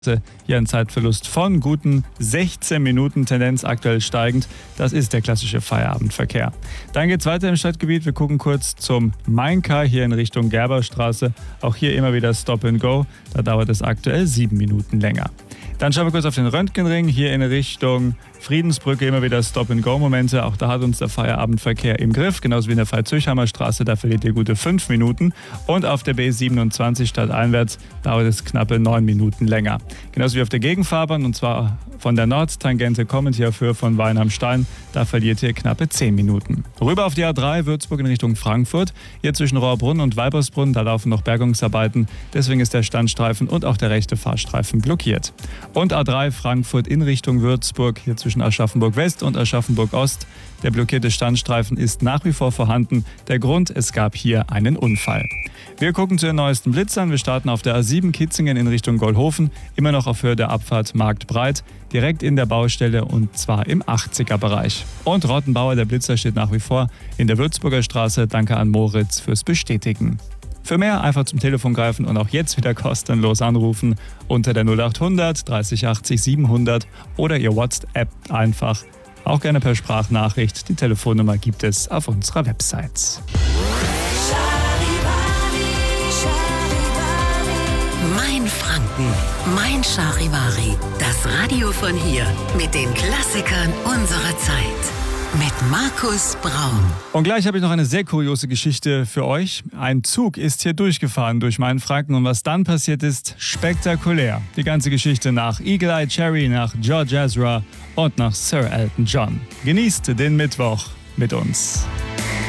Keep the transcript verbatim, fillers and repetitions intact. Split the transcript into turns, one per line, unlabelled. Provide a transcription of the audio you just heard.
Hier ein Zeitverlust von guten sechzehn Minuten, Tendenz aktuell steigend. Das ist der klassische Feierabendverkehr. Dann geht es weiter im Stadtgebiet. Wir gucken kurz zum Mainka hier in Richtung Gerberstraße. Auch hier immer wieder Stop and Go. Da dauert es aktuell sieben Minuten länger. Dann schauen wir kurz auf den Röntgenring hier in Richtung Friedensbrücke, immer wieder Stop-and-Go-Momente. Auch da hat uns der Feierabendverkehr im Griff, genauso wie in der Veit-Zürchhammer Straße, da verliert ihr gute fünf Minuten. Und auf der B siebenundzwanzig stadteinwärts dauert es knappe neun Minuten länger. Genauso wie auf der Gegenfahrbahn, und zwar von der Nordtangente kommend hier auf Höhe von Wein am Stein, da verliert ihr knappe zehn Minuten. Rüber auf die A drei, Würzburg in Richtung Frankfurt. Hier zwischen Rohrbrunn und Weibersbrunn, da laufen noch Bergungsarbeiten. Deswegen ist der Standstreifen und auch der rechte Fahrstreifen blockiert. Und A drei Frankfurt in Richtung Würzburg, hier zwischen Aschaffenburg West und Aschaffenburg Ost. Der blockierte Standstreifen ist nach wie vor vorhanden. Der Grund, es gab hier einen Unfall. Wir gucken zu den neuesten Blitzern. Wir starten auf der A sieben Kitzingen in Richtung Goldhofen, immer noch auf Höhe der Abfahrt Marktbreit, direkt in der Baustelle und zwar im achtziger Bereich. Und Rottenbauer, der Blitzer, steht nach wie vor in der Würzburger Straße. Danke an Moritz fürs Bestätigen. Für mehr einfach zum Telefon greifen und auch jetzt wieder kostenlos anrufen unter der null achthundert dreißig achtzig siebenhundert oder ihr WhatsApp einfach. Auch gerne per Sprachnachricht. Die Telefonnummer gibt es auf unserer Website.
Mein Franken, mein Charivari. Das Radio von hier mit den Klassikern unserer Zeit. Mit Markus Braun.
Und gleich habe ich noch eine sehr kuriose Geschichte für euch. Ein Zug ist hier durchgefahren durch meinen Franken und was dann passiert ist, spektakulär. Die ganze Geschichte nach Eagle Eye Cherry, nach George Ezra und nach Sir Elton John. Genießt den Mittwoch mit uns.